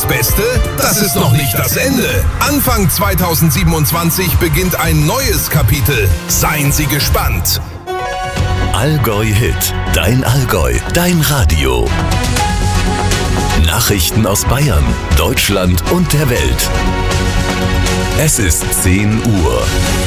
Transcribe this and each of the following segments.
Beste? Das ist noch nicht das Ende. Anfang 2027 beginnt ein neues Kapitel. Seien Sie gespannt. Allgäu Hit, dein Allgäu, dein Radio. Nachrichten aus Bayern, Deutschland und der Welt. Es ist 10 Uhr.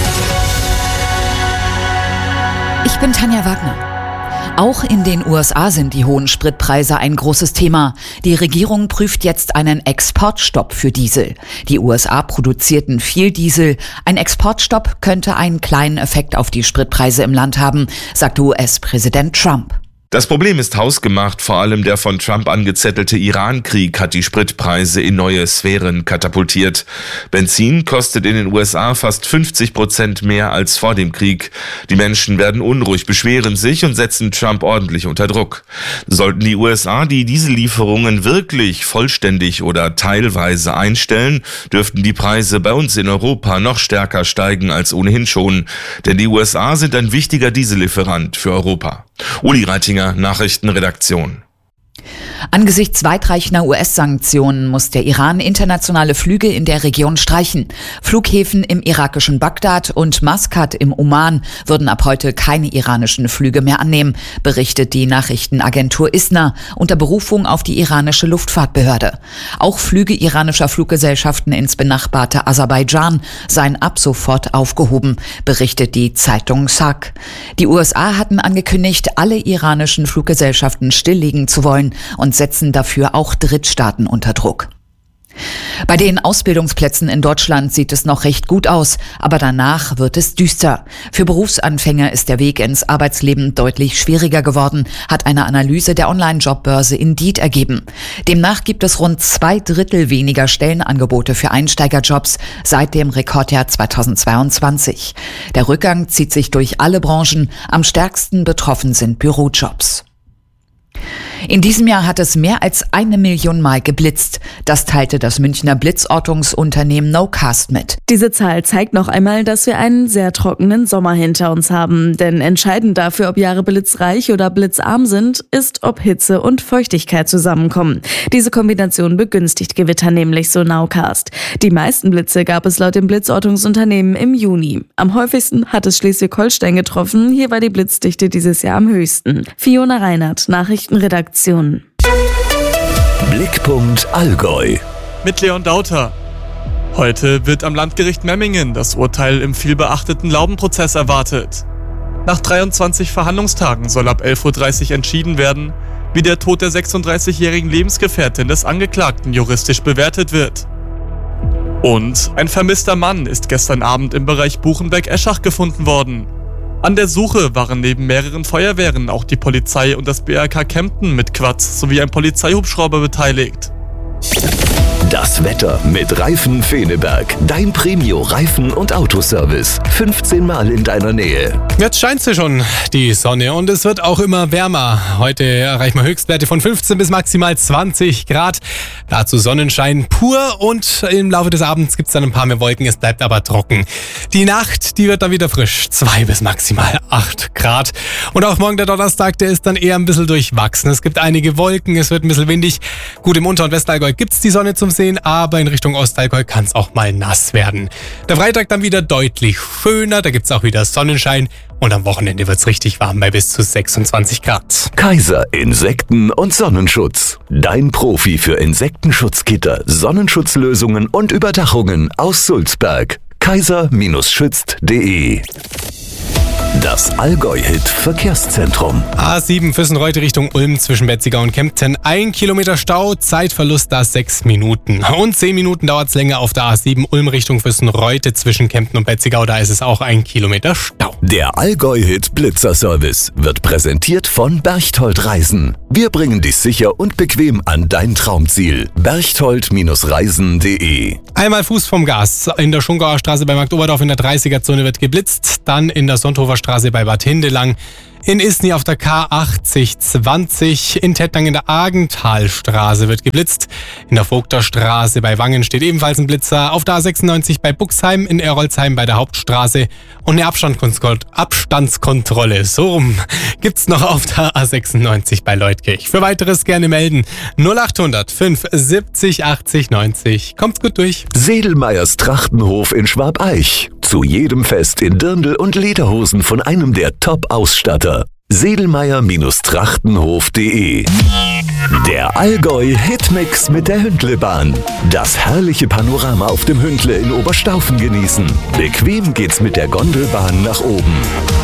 Ich bin Tanja Wagner. Auch in den USA sind die hohen Spritpreise ein großes Thema. Die Regierung prüft jetzt einen Exportstopp für Diesel. Die USA produzierten viel Diesel. Ein Exportstopp könnte einen kleinen Effekt auf die Spritpreise im Land haben, sagte US-Präsident Trump. Das Problem ist hausgemacht, vor allem der von Trump angezettelte Iran-Krieg hat die Spritpreise in neue Sphären katapultiert. Benzin kostet in den USA fast 50% mehr als vor dem Krieg. Die Menschen werden unruhig, beschweren sich und setzen Trump ordentlich unter Druck. Sollten die USA die Diesellieferungen wirklich vollständig oder teilweise einstellen, dürften die Preise bei uns in Europa noch stärker steigen als ohnehin schon. Denn die USA sind ein wichtiger Diesellieferant für Europa. Uli Reitinger, Nachrichtenredaktion. Angesichts weitreichender US-Sanktionen muss der Iran internationale Flüge in der Region streichen. Flughäfen im irakischen Bagdad und Maskat im Oman würden ab heute keine iranischen Flüge mehr annehmen, berichtet die Nachrichtenagentur ISNA unter Berufung auf die iranische Luftfahrtbehörde. Auch Flüge iranischer Fluggesellschaften ins benachbarte Aserbaidschan seien ab sofort aufgehoben, berichtet die Zeitung SAG. Die USA hatten angekündigt, alle iranischen Fluggesellschaften stilllegen zu wollen und setzen dafür auch Drittstaaten unter Druck. Bei den Ausbildungsplätzen in Deutschland sieht es noch recht gut aus, aber danach wird es düster. Für Berufsanfänger ist der Weg ins Arbeitsleben deutlich schwieriger geworden, hat eine Analyse der Online-Jobbörse Indeed ergeben. Demnach gibt es rund 2/3 weniger Stellenangebote für Einsteigerjobs seit dem Rekordjahr 2022. Der Rückgang zieht sich durch alle Branchen, am stärksten betroffen sind Bürojobs. In diesem Jahr hat es mehr als 1 Million Mal geblitzt. Das teilte das Münchner Blitzortungsunternehmen Nocast mit. Diese Zahl zeigt noch einmal, dass wir einen sehr trockenen Sommer hinter uns haben. Denn entscheidend dafür, ob Jahre blitzreich oder blitzarm sind, ist, ob Hitze und Feuchtigkeit zusammenkommen. Diese Kombination begünstigt Gewitter nämlich, so Nowcast. Die meisten Blitze gab es laut dem Blitzortungsunternehmen im Juni. Am häufigsten hat es Schleswig-Holstein getroffen. Hier war die Blitzdichte dieses Jahr am höchsten. Fiona Reinhardt, Nachrichtenredaktion. Blickpunkt Allgäu. Mit Leon Dauter. Heute wird am Landgericht Memmingen das Urteil im vielbeachteten Laubenprozess erwartet. Nach 23 Verhandlungstagen soll ab 11:30 Uhr entschieden werden, wie der Tod der 36-jährigen Lebensgefährtin des Angeklagten juristisch bewertet wird. Und ein vermisster Mann ist gestern Abend im Bereich Buchenberg-Eschach gefunden worden. An der Suche waren neben mehreren Feuerwehren auch die Polizei und das BRK Kempten mit Quads sowie ein Polizeihubschrauber beteiligt. Das Wetter mit Reifen Feneberg. Dein Premio-Reifen- und Autoservice. 15 Mal in deiner Nähe. Jetzt scheint sie schon, die Sonne, und es wird auch immer wärmer. Heute erreichen wir Höchstwerte von 15 bis maximal 20 Grad. Dazu Sonnenschein pur und im Laufe des Abends gibt es dann ein paar mehr Wolken. Es bleibt aber trocken. Die Nacht, die wird dann wieder frisch. 2 bis maximal 8 Grad. Und auch morgen der Donnerstag, der ist dann eher ein bisschen durchwachsen. Es gibt einige Wolken, es wird ein bisschen windig. Gut, im Unter- und Westallgäu gibt es die Sonne zum Sehen, aber in Richtung Ostallgäu kann es auch mal nass werden. Der Freitag dann wieder deutlich schöner, da gibt es auch wieder Sonnenschein und am Wochenende wird es richtig warm bei bis zu 26 Grad. Kaiser Insekten- und Sonnenschutz. Dein Profi für Insektenschutzgitter, Sonnenschutzlösungen und Überdachungen aus Sulzberg. kaiser-schützt.de. Das Allgäu-Hit-Verkehrszentrum. A7 Füssen-Reute Richtung Ulm zwischen Betzigau und Kempten. 1 Kilometer Stau, Zeitverlust da 6 Minuten. Und 10 Minuten dauert es länger auf der A7 Ulm Richtung Füssen-Reute zwischen Kempten und Betzigau. Da ist es auch 1 Kilometer Stau. Der Allgäu-Hit-Blitzer-Service wird präsentiert von Berchtold Reisen. Wir bringen dich sicher und bequem an dein Traumziel. berchtold-reisen.de. Einmal Fuß vom Gas. In der Schongauer Straße bei Markt Oberdorf in der 30er-Zone wird geblitzt. Dann in der Sonthofer Straße bei Bad Hindelang. In Isny auf der K8020, in Tettnang in der Argenthalstraße wird geblitzt. In der Vogterstraße bei Wangen steht ebenfalls ein Blitzer. Auf der A96 bei Buxheim, in Erolzheim bei der Hauptstraße. Und eine Abstandskontrolle, so rum, gibt's noch auf der A96 bei Leutkirch. Für weiteres gerne melden. 0800 570 80 90. Kommt's gut durch. Sedelmeyers Trachtenhof in Schwabeich. Zu jedem Fest in Dirndl und Lederhosen von einem der Top-Ausstatter. Sedelmeyer-Trachtenhof.de. Der Allgäu-Hitmix mit der Hündlebahn. Das herrliche Panorama auf dem Hündle in Oberstaufen genießen. Bequem geht's mit der Gondelbahn nach oben.